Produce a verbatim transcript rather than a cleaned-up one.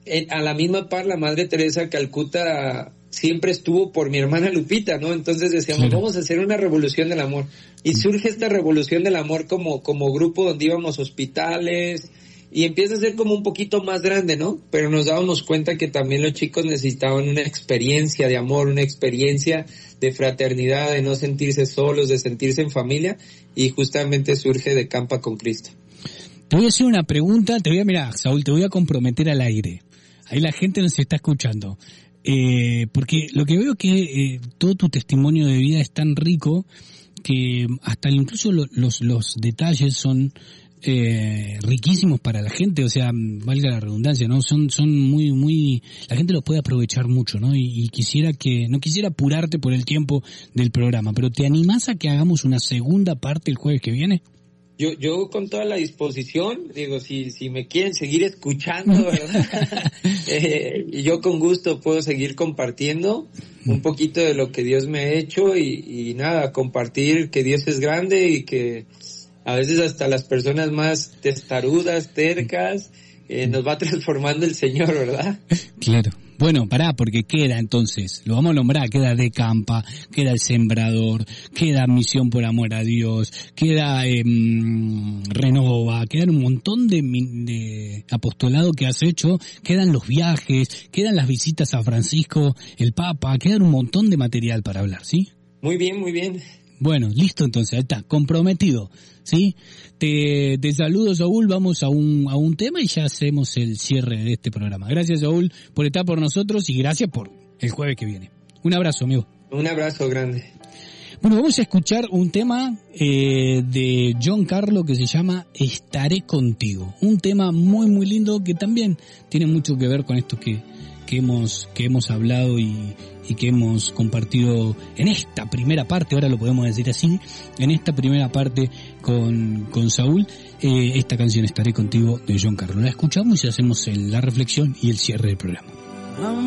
en, a la misma par, la Madre Teresa de Calcuta siempre estuvo por mi hermana Lupita, ¿no? Entonces decíamos, sí, vamos a hacer una revolución del amor. Y surge esta revolución del amor como, como grupo donde íbamos a hospitales, y empieza a ser como un poquito más grande, ¿no? Pero nos dábamos cuenta que también los chicos necesitaban una experiencia de amor, una experiencia de fraternidad, de no sentirse solos, de sentirse en familia, y justamente surge de Campa con Cristo. Te voy a hacer una pregunta, te voy a, mirar, Saúl, te voy a comprometer al aire. Ahí la gente nos está escuchando. Eh, porque lo que veo que eh, todo tu testimonio de vida es tan rico que hasta incluso lo, los, los detalles son eh, riquísimos para la gente, o sea, valga la redundancia, ¿no? Son, son muy, muy, la gente los puede aprovechar mucho, ¿no? Y, y quisiera que, no quisiera apurarte por el tiempo del programa, pero ¿te animás a que hagamos una segunda parte el jueves que viene? Yo, yo con toda la disposición, digo, si, si me quieren seguir escuchando, ¿verdad? eh, yo con gusto puedo seguir compartiendo un poquito de lo que Dios me ha hecho y, y nada, compartir que Dios es grande y que a veces hasta las personas más testarudas, tercas, eh, nos va transformando el Señor, ¿verdad? Claro. Bueno, pará, porque queda entonces, lo vamos a nombrar, queda De Campa, queda El Sembrador, queda Misión por Amor a Dios, queda eh, Renova, quedan un montón de, de apostolado que has hecho, quedan los viajes, quedan las visitas a Francisco, el Papa, quedan un montón de material para hablar, ¿sí? Muy bien, muy bien. Bueno, listo entonces, ahí está, comprometido, ¿sí? Te, te saludo, Saúl, vamos a un, a un tema y ya hacemos el cierre de este programa. Gracias, Saúl, por estar por nosotros y gracias por el jueves que viene. Un abrazo, amigo. Un abrazo grande. Bueno, vamos a escuchar un tema eh, de John Carlo que se llama Estaré Contigo. Un tema muy, muy lindo que también tiene mucho que ver con esto que, que hemos, que hemos hablado y, y que hemos compartido en esta primera parte, ahora lo podemos decir así, en esta primera parte con, con Saúl, eh, esta canción Estaré Contigo de John Carlo. La escuchamos y hacemos el, la reflexión y el cierre del programa.